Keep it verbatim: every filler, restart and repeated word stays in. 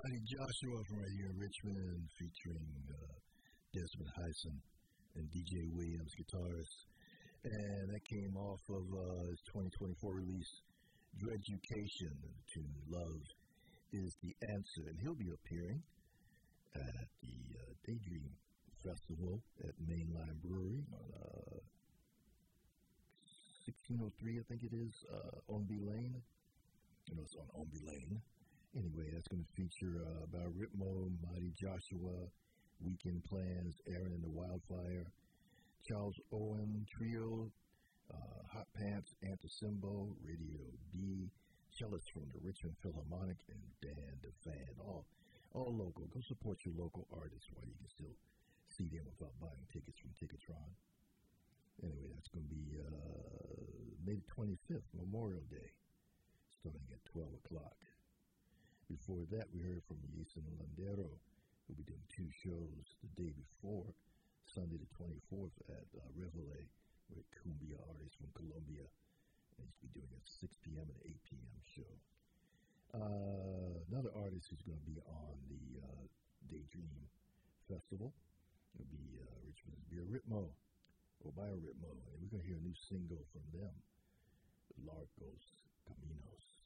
Mighty Joshua from right here in Richmond, featuring uh, Desmond Hyson and D J Williams, guitarist. And that came off of uh, his twenty twenty-four release, Dreducation. The tune Love is the Answer. And he'll be appearing at the uh, Daydream Festival at Mainline Brewery on uh, sixteen oh three, I think it is, uh, Onby Lane. You know, it's on Onby Lane. Anyway, that's going to feature uh, Bar Ritmo, Mighty Joshua, Weekend Plans, Aaron and the Wildfire, Charles Owen Trio, uh, Hot Pants, Antisimbo, Radio B, Cellist from the Richmond Philharmonic, and Dan DeFan. All, all local. Go support your local artists while you can still see them without buying tickets from Ticketron. Anyway, that's going to be uh, May twenty-fifth, Memorial Day, starting at twelve o'clock. Before that, we heard from Jason Landero, who'll be doing two shows the day before, Sunday the twenty-fourth at uh, Reveille, with cumbia artists from Colombia. And he's be doing a six p.m. and eight p.m. show. Uh, another artist who's going to be on the uh, Daydream Festival will be uh, Richmond's Beer Ritmo, or Bio Ritmo. And we're going to hear a new single from them, Largos Caminos.